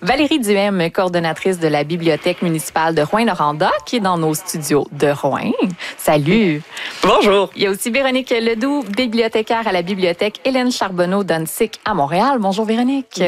Valérie Duhem, coordonnatrice de la Bibliothèque municipale de Rouyn-Noranda, qui est dans nos studios de Rouyn. Salut! Bonjour! Il y a aussi Véronique Ledoux, bibliothécaire à la Bibliothèque Hélène Charbonneau d'Annecy à Montréal. Bonjour Véronique!